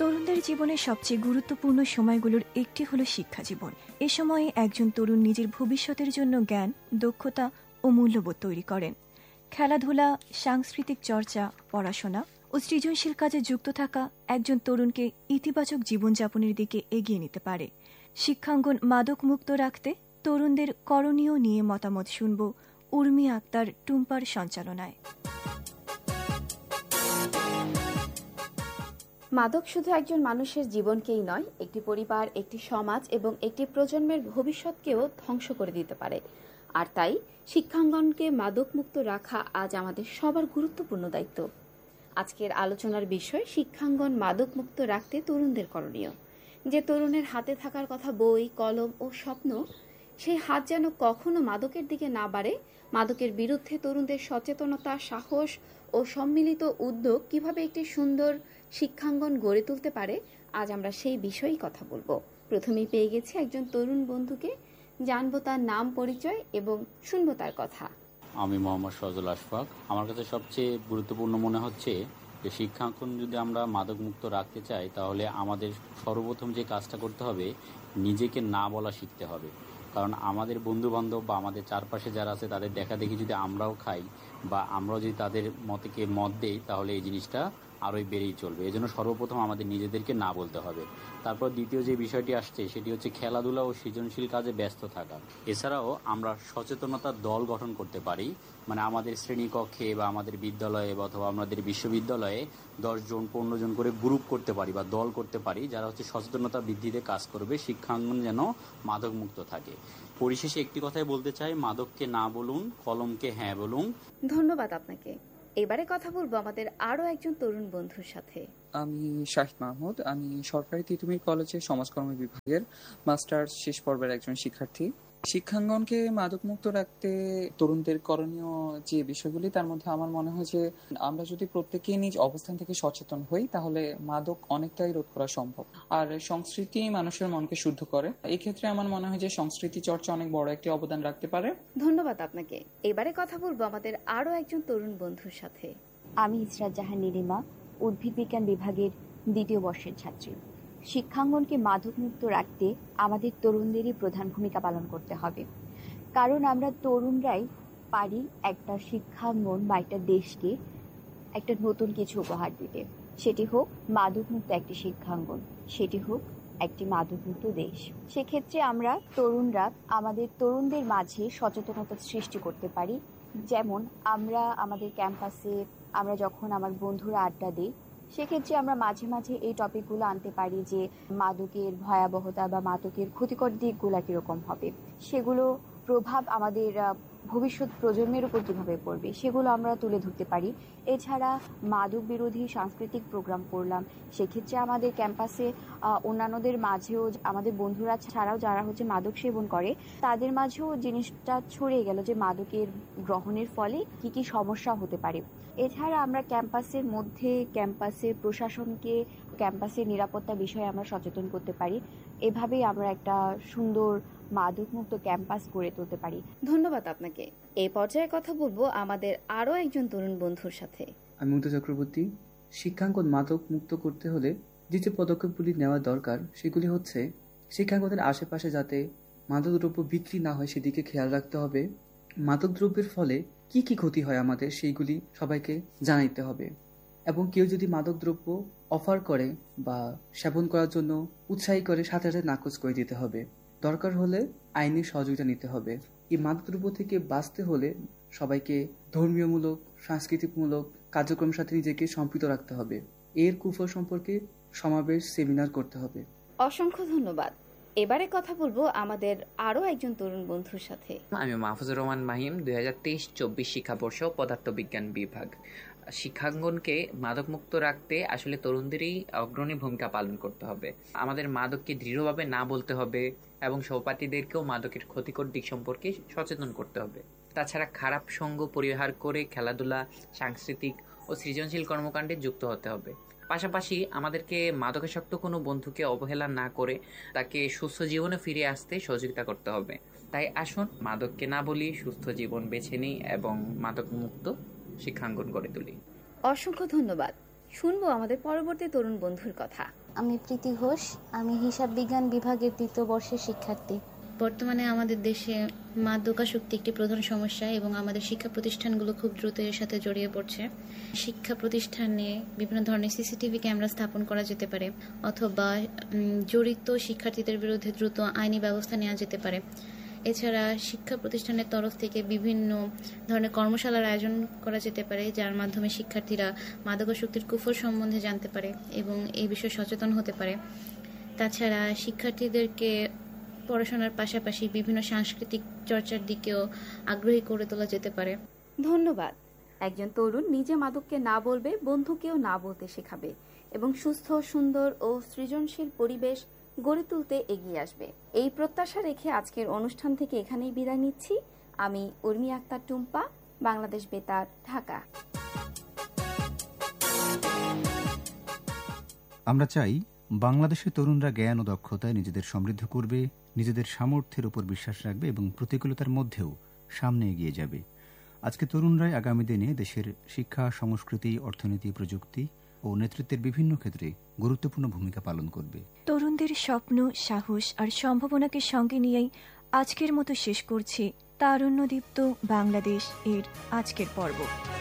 তরুণদের জীবনের সবচেয়ে গুরুত্বপূর্ণ সময়গুলোর একটি হলো শিক্ষা জীবন। এ সময়ে একজন তরুণ নিজের ভবিষ্যতের জন্য জ্ঞান, দক্ষতা ও মূল্যবোধ তৈরি করেন। খেলাধুলা, সাংস্কৃতিক চর্চা, পড়াশোনা ও সৃজনশীল কাজে যুক্ত থাকা একজন তরুণকে ইতিবাচক জীবনযাপনের দিকে এগিয়ে নিতে পারে। শিক্ষাঙ্গন মাদক মুক্ত রাখতে তরুণদের করণীয় নিয়ে মতামত শুনব উর্মি আক্তার টুম্পার সঞ্চালনায়। মাদক শুধু একজন মানুষের জীবনকেই নয়, একটি পরিবার, একটি সমাজ এবং একটি প্রজন্মের ভবিষ্যৎকেও ধ্বংস করে দিতে পারে। আর তাই শিক্ষাঙ্গনকে মাদক মুক্ত রাখা আজ আমাদের সবার গুরুত্বপূর্ণ দায়িত্ব। আজকের আলোচনার বিষয় শিক্ষাঙ্গন মাদক মুক্ত রাখতে তরুণদের করণীয়। যে তরুণের হাতে থাকার কথা বই, কলম ও স্বপ্ন, সেই হাত যেন কখনো মাদকের দিকে না বাড়ে। মাদকের বিরুদ্ধে তরুণদের সচেতনতা, সাহস ও সম্মিলিত উদ্যোগ কিভাবে একটি সুন্দর শিক্ষাঙ্গন গড়ে তুলতে পারে, আজ আমরা সেই বিষয়েই কথা বলবো। প্রথমেই পেয়ে গেছি একজন তরুণ বন্ধুকে, জানবো তার নাম, পরিচয় এবং শুনবো তার কথা। আমি মোহাম্মদ সজল আশফাক। আমার কাছে সবচেয়ে গুরুত্বপূর্ণ মনে হচ্ছে যে শিক্ষাঙ্গন যদি আমরা মাদক মুক্ত রাখতে চাই, তাহলে আমাদের সর্বপ্রথম যে কাজটা করতে হবে, নিজেকে না বলা শিখতে হবে। কারণ আমাদের বন্ধু বান্ধব বা আমাদের চারপাশে যারা আছে তাদের দেখা দেখি যদি আমরাও খাই বা আমরাও যদি তাদের মতকে মত দেই, তাহলে এই জিনিসটা আরোই বেড়েই চলবে। এই জন্য সর্বপ্রথম আমাদের নিজেদেরকে না বলতে হবে। তারপর দ্বিতীয় যে বিষয়টি আসছে সেটি হচ্ছে খেলাধুলা ও সৃজনশীল কাজে ব্যস্ত থাকা। এছাড়াও আমরা সচেতনতার দল গঠন করতে পারি। মানে আমাদের শ্রেণীকক্ষে বা আমাদের বিদ্যালয়ে অথবা আমাদের বিশ্ববিদ্যালয়ে 10 জন 15 জন করে গ্রুপ করতে পারি বা দল করতে পারি, যারা হচ্ছে সচেতনতা বৃদ্ধিতে কাজ করবে, শিক্ষাঙ্গন যেন মাদক মুক্ত থাকে। পরিশেষে একটি কথাই বলতে চাই, মাদককে না বলুন, কলমকে হ্যাঁ বলুন। ধন্যবাদ আপনাকে। এবারে কথা বলবো আমাদের আরো একজন তরুণ বন্ধুর সাথে। আমি শাহিদ মাহমুদ। আমি সরকারি তিতুমির কলেজের সমাজকর্ম বিভাগের মাস্টার্স শেষ পর্বের একজন শিক্ষার্থী। শিক্ষাঙ্গনকে মাদক মুক্ত রাখতে তরুণদের করণীয় যে বিষয়গুলি, তার মধ্যে আমার মনে হয় যে আমরা যদি প্রত্যেকেই নিজ অবস্থান থেকে সচেতন হই, তাহলে মাদক অনেকটাই রোধ করা সম্ভব। আর সংস্কৃতি মানুষের মনকে শুদ্ধ করে। এই ক্ষেত্রে আমার মনে হয় যে সংস্কৃতি চর্চা অনেক বড় একটি অবদান রাখতে পারে। ধন্যবাদ আপনাকে। এবারে কথা বলবো আমাদের আরো একজন তরুণ বন্ধুর সাথে। আমি ইসরাত জাহান নীলিমা, উদ্ভিদ বিজ্ঞান বিভাগের 2য় বর্ষের ছাত্রী। শিক্ষাঙ্গনকে মাদক মুক্ত রাখতে আমাদের তরুণদেরই প্রধান ভূমিকা পালন করতে হবে। কারণ আমরা তরুণরাই পারি একটা শিক্ষাঙ্গন বা একটা দেশকে একটা নতুন কিছু উপহার দিতে। সেটি হোক মাদক মুক্ত একটি শিক্ষাঙ্গন, সেটি হোক একটি মাদক মুক্ত দেশ। সেক্ষেত্রে আমরা তরুণরা আমাদের তরুণদের মাঝে সচেতনতা সৃষ্টি করতে পারি। যেমন আমরা আমাদের ক্যাম্পাসে আমরা যখন আমার বন্ধুরা আড্ডা দিই, সেক্ষেত্রে আমরা মাঝে মাঝে এই টপিকগুলো আনতে পারি যে মাদকের ভয়াবহতা বা মাদকের ক্ষতিকর দিকগুলো কীরকম হবে, সেগুলো প্রভাব আমাদের ভবিষ্যৎ প্রজন্মের উপর কীভাবে পড়বে, সেগুলো আমরা তুলে ধরতে পারি। এছাড়া মাদক বিরোধী সাংস্কৃতিক প্রোগ্রাম করলাম, সেক্ষেত্রে আমাদের ক্যাম্পাসে অন্যান্যদের মাঝেও, আমাদের বন্ধুরা ছাড়াও যারা হচ্ছে মাদক সেবন করে, তাদের মাঝেও জিনিসটা ছড়িয়ে গেল যে মাদকের গ্রহণের ফলে কি কি সমস্যা হতে পারে। এছাড়া আমরা ক্যাম্পাসের মধ্যে ক্যাম্পাসের প্রশাসনকে ক্যাম্পাসের নিরাপত্তা বিষয়ে আমরা সচেতন করতে পারি। এভাবেই আমরা একটা সুন্দর মাদকমুক্ত ক্যাম্পাস গড়ে তুলতে পারি। ধন্যবাদ আপনাকে। এই পর্যায়ে কথা বলবো আমাদের আরো একজন তরুণ বন্ধুর সাথে। আমি মুক্ত চক্রবর্তী। শিক্ষাঙ্গন মাদক মুক্ত করতে হলে যে পদক্ষেপগুলি নেওয়া দরকার, সেগুলি হচ্ছে শিক্ষাঙ্গনের আশেপাশে যাতে মাদকদ্রব্য বিক্রি না হয় সেদিকে খেয়াল রাখতে হবে। মাদকদ্রব্যের ফলে কি কি ক্ষতি হয় আমাদের, সেইগুলি সবাইকে জানাইতে হবে। এবং কেউ যদি মাদকদ্রব্য অফার করে বা সেবন করার জন্য উৎসাহী করে, সাথে সাথে নাকচ করে দিতে হবে। দরকার হলে আইনি সহযোগিতা নিতে হবে। এই মাদকদ্রব্য থেকে বাঁচতে হলে সবাইকে ধর্মীয়মূলক, সাংস্কৃতিকমূলক কার্যক্রমের সাথে নিজেকে সম্পৃক্ত রাখতে হবে। এর কুফল সম্পর্কে সমাবেশ, সেমিনার করতে হবে। অসংখ্য ধন্যবাদ। এবারে কথা বলবো আমাদের আরো একজন তরুণ বন্ধুর সাথে। আমি মাহফুজুর রহমান মাহিম, 2023-24 শিক্ষাবর্ষ, পদার্থবিজ্ঞান বিভাগ। শিক্ষাঙ্গনকে মাদক মুক্ত রাখতে আসলে তরুণদেরই অগ্রণী ভূমিকা পালন করতে হবে। আমাদের মাদককে দৃঢ়ভাবে না বলতে হবে এবং সহপাঠীদেরকেও মাদকের ক্ষতিকর দিক সম্পর্কে সচেতন করতে হবে। তাছাড়া খারাপ সঙ্গ পরিহার করে খেলাধুলা, সাংস্কৃতিক ও সৃজনশীল কর্মকাণ্ডে যুক্ত হতে হবে। পাশাপাশি আমাদেরকে মাদকাসক্ত কোনো বন্ধুকে অবহেলা না করে তাকে সুস্থ জীবনে ফিরে আসতে সহযোগিতা করতে হবে। তাই আসুন মাদককে না বলি, সুস্থ জীবন বেছে নিই এবং মাদক মুক্ত শিক্ষাঙ্গন গড়ে তুলি। অসংখ্য ধন্যবাদ। শুনবো আমাদের পরবর্তী তরুণ বন্ধুর কথা। আমি প্রীতি ঘোষ, আমি হিসাব বিজ্ঞান বিভাগের 2য় বর্ষের শিক্ষার্থী। বর্তমানে আমাদের দেশে মাদকাসক্তি একটি প্রধান সমস্যা এবং আমাদের শিক্ষা প্রতিষ্ঠানগুলো খুব দ্রুত এর সাথে জড়িয়ে পড়ছে। শিক্ষা প্রতিষ্ঠানে বিভিন্ন ধরনের সিসিটিভি ক্যামেরা স্থাপন করা যেতে পারে, অথবা জড়িত শিক্ষার্থীদের বিরুদ্ধে দ্রুত আইনি ব্যবস্থা নেওয়া যেতে পারে। এছাড়া শিক্ষা প্রতিষ্ঠানের তরফ থেকে বিভিন্ন ধরনের কর্মশালার আয়োজন করা যেতে পারে, যার মাধ্যমে শিক্ষার্থীরা মাদকাসক্তির কুফল সম্বন্ধে জানতে পারে এবং এই বিষয়ে সচেতন হতে পারে। তাছাড়া শিক্ষার্থীদেরকে পড়াশোনার পাশাপাশি বিভিন্ন সাংস্কৃতিক চর্চার দিকেও আগ্রহী করে তোলা যেতে পারে। ধন্যবাদ। একজন তরুণ নিজে মাদককে না বলবে, বন্ধুকেও না বলতে শেখাবে এবং সুস্থ, সুন্দর ও সৃজনশীল পরিবেশ গড়ে তুলতে এগিয়ে আসবে। এই প্রত্যাশা রেখে আজকের অনুষ্ঠান থেকে এখানেই বিদায় নিচ্ছি। আমি উর্মি আক্তার টুম্পা, বাংলাদেশ বেতার, ঢাকা। আমরা চাই বাংলাদেশের তরুণরা জ্ঞান ও দক্ষতায় নিজেদের সমৃদ্ধ করবে, নিজেদের সামর্থ্যের উপর বিশ্বাস রাখবে এবং প্রতিকূলতার মধ্যেও সামনে এগিয়ে যাবে। আজকে তরুণরাই আগামী দিনে দেশের শিক্ষা, সংস্কৃতি, অর্থনীতি, প্রযুক্তি ও নেতৃত্বের বিভিন্ন ক্ষেত্রে গুরুত্বপূর্ণ ভূমিকা পালন করবে। তরুণদের স্বপ্ন, সাহস আর সম্ভাবনাকে সঙ্গে নিয়েই আজকের মতো শেষ করছি তারুণ্যদীপ্ত বাংলাদেশ এর আজকের পর্ব।